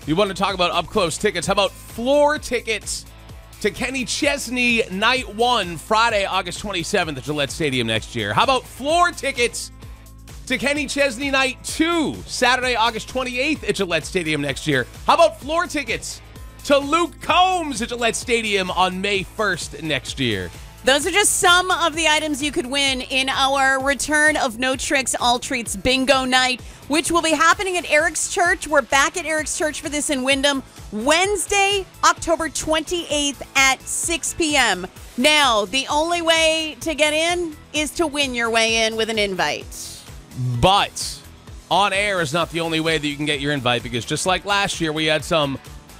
You want to talk about up-close tickets? How about floor tickets to Kenny Chesney Night 1, Friday, August 27th at Gillette Stadium next year? How about floor tickets to Kenny Chesney Night 2, Saturday, August 28th at Gillette Stadium next year? How about floor tickets to Luke Combs at Gillette Stadium on May 1st next year? Those are just some of the items you could win in our return of No Tricks, All Treats Bingo Night, which will be happening at Eric's Church. We're back at Eric's Church for this in Wyndham, Wednesday, October 28th at 6 p.m. Now, the only way to get in is to win your way in with an invite. But on air is not the only way that you can get your invite, because just like last year, we had some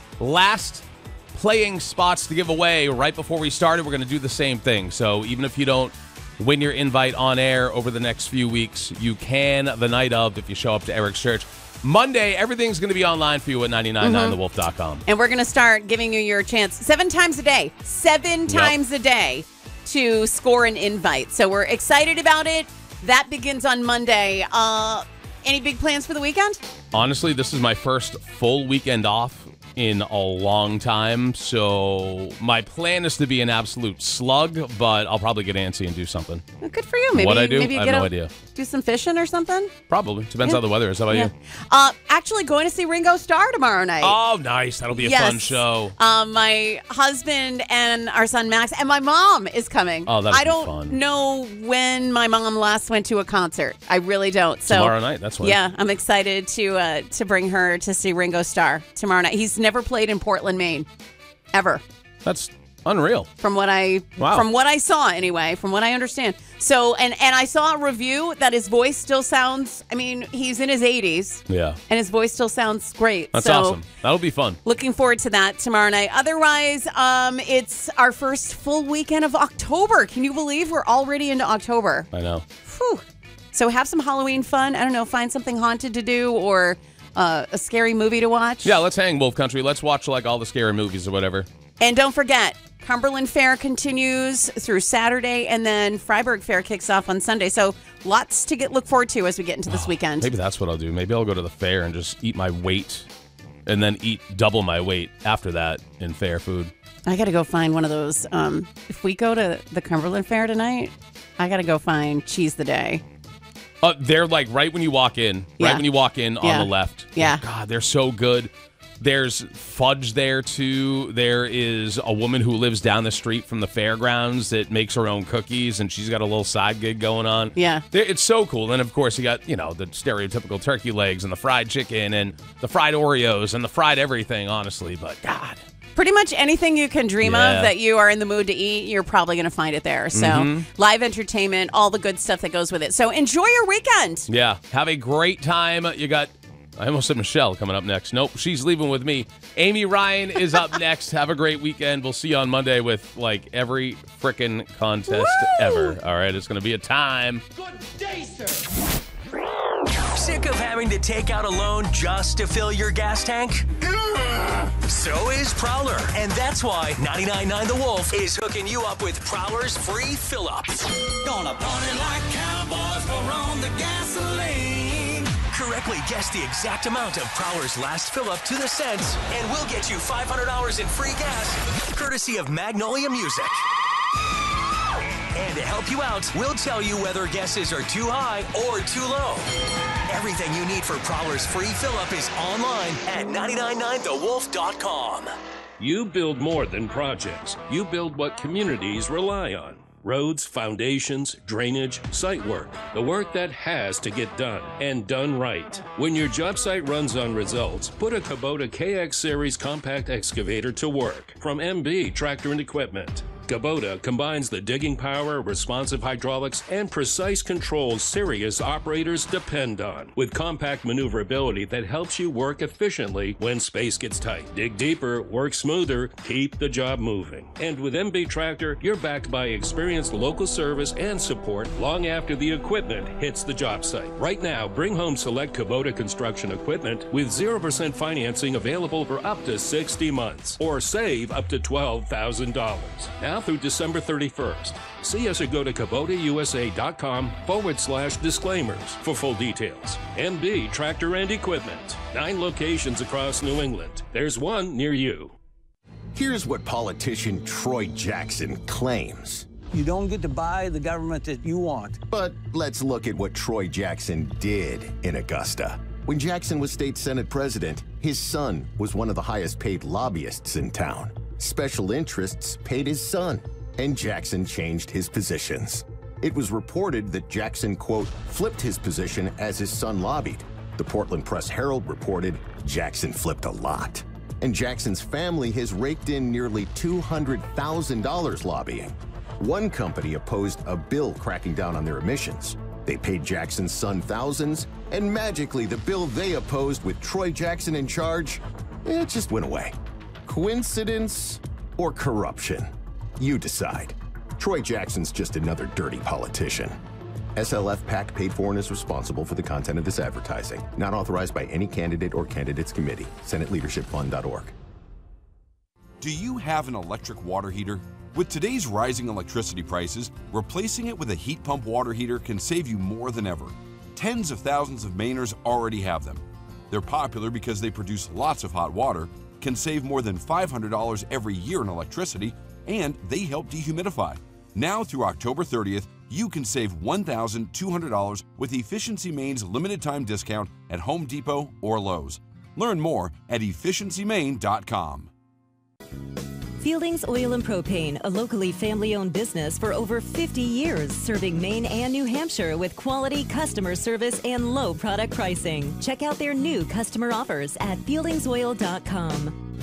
last playing spots to give away right before we started. We're going to do the same thing. So even if you don't win your invite on air over the next few weeks, you can the night of if you show up to Eric's Church. Monday, everything's going to be online for you at 999thewolf.com. And we're going to start giving you your chance 7 times a day. 7 times a day to score an invite. So we're excited about it. That begins on Monday. Any big plans for the weekend? Honestly, this is my first full weekend off in a long time, so my plan is to be an absolute slug, but I'll probably get antsy and do something. Well, good for you. Maybe what I do, maybe I have no idea. Do some fishing or something? Probably. Depends how the weather is. How about you? Actually going to see Ringo Starr tomorrow night. Oh, nice. That'll be a fun show. My husband and our son Max and my mom is coming. Oh, that'll I be don't fun. know when my mom last went to a concert. I really don't. So tomorrow night, that's when. Yeah, I'm excited to bring her to see Ringo Starr tomorrow night. He's never played in Portland, Maine, ever. That's unreal. From what I saw anyway, from what I understand. So and I saw a review that his voice still sounds, I mean, he's in his 80s. Yeah. And his voice still sounds great. That's awesome. That'll be fun. Looking forward to that tomorrow night. Otherwise, it's our first full weekend of October. Can you believe we're already into October? I know. Whew. So have some Halloween fun. I don't know, find something haunted to do or a scary movie to watch. Yeah, let's hang, Wolf Country. Let's watch like all the scary movies or whatever. And don't forget, Cumberland Fair continues through Saturday, and then Freiburg Fair kicks off on Sunday. So lots to look forward to as we get into this weekend. Maybe that's what I'll do. Maybe I'll go to the fair and just eat my weight and then eat double my weight after that in fair food. I got to go find one of those. If we go to the Cumberland Fair tonight, I got to go find Cheese the Day. They're like right when you walk in. Yeah. Right when you walk in on the left. Yeah. Oh, God, they're so good. There's fudge there, too. There is a woman who lives down the street from the fairgrounds that makes her own cookies, and she's got a little side gig going on. Yeah. It's so cool. And, of course, you got, the stereotypical turkey legs and the fried chicken and the fried Oreos and the fried everything, honestly. But, God. Pretty much anything you can dream of that you are in the mood to eat, you're probably going to find it there. So live entertainment, all the good stuff that goes with it. So enjoy your weekend. Yeah. Have a great time. You got, I almost said Michelle coming up next. Nope, she's leaving with me. Amy Ryan is up next. Have a great weekend. We'll see you on Monday with like every frickin' contest ever. All right, it's going to be a time. Good day, sir. Sick of having to take out a loan just to fill your gas tank? So is Prowler. And that's why 99.9 The Wolf is hooking you up with Prowler's free fill-up. Gonna party like cowboys, go on the gasoline. Correctly guess the exact amount of Prowler's last fill-up to the cents, and we'll get you $500 in free gas, courtesy of Magnolia Music. And to help you out, we'll tell you whether guesses are too high or too low. Everything you need for Prowler's free fill-up is online at 999thewolf.com. You build more than projects. You build what communities rely on. Roads, foundations, drainage, site work. The work that has to get done, and done right. When your job site runs on results, put a Kubota KX Series compact excavator to work from MB Tractor and Equipment. Kubota combines the digging power, responsive hydraulics, and precise controls serious operators depend on, with compact maneuverability that helps you work efficiently when space gets tight. Dig deeper, work smoother, keep the job moving. And with MB Tractor, you're backed by experienced local service and support long after the equipment hits the job site. Right now, bring home select Kubota construction equipment with 0% financing available for up to 60 months, or save up to $12,000. Now through December 31st. See us or go to KubotaUSA.com/disclaimers for full details. MB Tractor and Equipment. 9 locations across New England. There's one near you. Here's what politician Troy Jackson claims. You don't get to buy the government that you want. But let's look at what Troy Jackson did in Augusta. When Jackson was state Senate president, his son was one of the highest paid lobbyists in town. Special interests paid his son, and Jackson changed his positions. It was reported that Jackson, quote, flipped his position as his son lobbied. The Portland Press-Herald reported Jackson flipped a lot. And Jackson's family has raked in nearly $200,000 lobbying. One company opposed a bill cracking down on their emissions. They paid Jackson's son thousands, and magically the bill they opposed with Troy Jackson in charge, it just went away. Coincidence or corruption? You decide. Troy Jackson's just another dirty politician. SLF PAC paid for and is responsible for the content of this advertising. Not authorized by any candidate or candidates committee. SenateLeadershipFund.org. Do you have an electric water heater? With today's rising electricity prices, replacing it with a heat pump water heater can save you more than ever. Tens of thousands of Mainers already have them. They're popular because they produce lots of hot water, can save more than $500 every year in electricity, and they help dehumidify. Now through October 30th, you can save $1,200 with Efficiency Maine's limited time discount at Home Depot or Lowe's. Learn more at efficiencymaine.com. Fieldings Oil and Propane, a locally family-owned business for over 50 years, serving Maine and New Hampshire with quality customer service and low product pricing. Check out their new customer offers at fieldingsoil.com.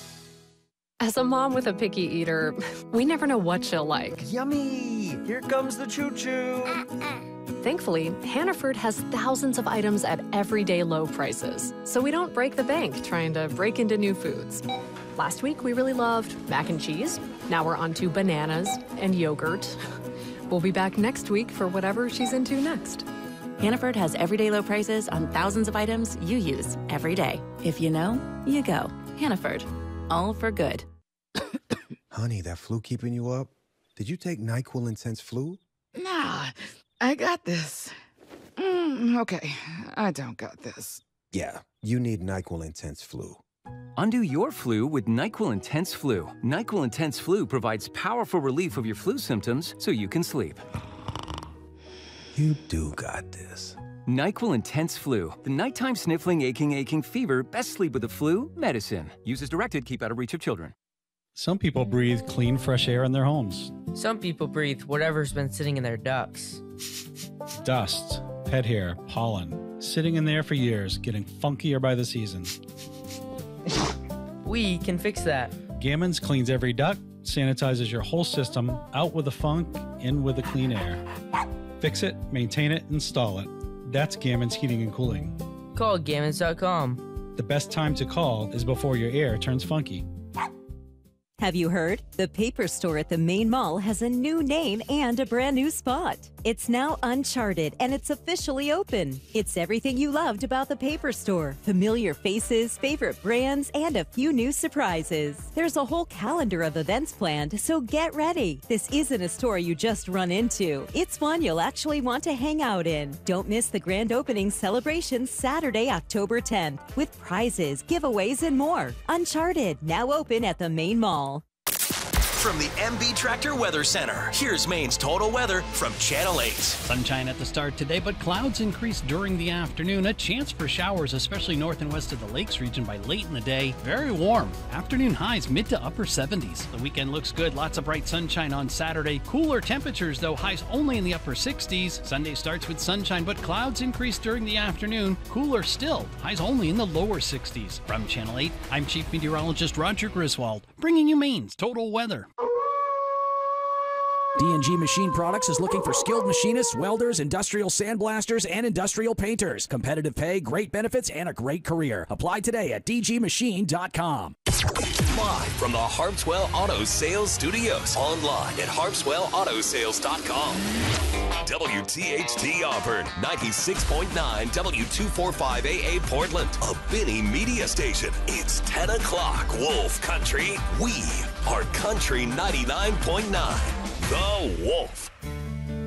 As a mom with a picky eater, we never know what she'll like. Yummy! Here comes the choo-choo! Thankfully, Hannaford has thousands of items at everyday low prices, so we don't break the bank trying to break into new foods. Last week, we really loved mac and cheese. Now we're on to bananas and yogurt. We'll be back next week for whatever she's into next. Hannaford has everyday low prices on thousands of items you use every day. If you know, you go. Hannaford. All for good. Honey, that flu keeping you up? Did you take NyQuil Intense Flu? Nah, I got this. Okay, I don't got this. Yeah, you need NyQuil Intense Flu. Undo your flu with NyQuil Intense Flu. NyQuil Intense Flu provides powerful relief of your flu symptoms so you can sleep. You do got this. NyQuil Intense Flu. The nighttime sniffling, aching fever. Best sleep with the flu medicine. Use as directed. Keep out of reach of children. Some people breathe clean, fresh air in their homes. Some people breathe whatever's been sitting in their ducts. Dust, pet hair, pollen, sitting in there for years, getting funkier by the season. We can fix that. Gammons cleans every duct, sanitizes your whole system, out with the funk, in with the clean air. Fix it, maintain it, install it. That's Gammons Heating and Cooling. Call Gammons.com. The best time to call is before your air turns funky. Have you heard? The Paper Store at the Main Mall has a new name and a brand new spot. It's now Uncharted, and it's officially open. It's everything you loved about the Paper Store. Familiar faces, favorite brands, and a few new surprises. There's a whole calendar of events planned, so get ready. This isn't a store you just run into. It's one you'll actually want to hang out in. Don't miss the grand opening celebration Saturday, October 10th, with prizes, giveaways, and more. Uncharted, now open at the Main Mall. From the MB Tractor Weather Center, here's Maine's total weather from Channel 8. Sunshine at the start today, but clouds increase during the afternoon. A chance for showers, especially north and west of the Lakes region by late in the day. Very warm. Afternoon highs mid to upper 70s. The weekend looks good. Lots of bright sunshine on Saturday. Cooler temperatures, though, highs only in the upper 60s. Sunday starts with sunshine, but clouds increase during the afternoon. Cooler still. Highs only in the lower 60s. From Channel 8, I'm Chief Meteorologist Roger Griswold, bringing you Maine's total weather. D&G Machine Products is looking for skilled machinists, welders, industrial sandblasters, and industrial painters. Competitive pay, great benefits, and a great career. Apply today at dgmachine.com. live from the Harpswell Auto Sales Studios. Online at harpswellautosales.com. WTHT Auburn, 96.9 W245AA Portland, a Benny media station. It's 10 o'clock, Wolf Country. We are Country 99.9, The Wolf.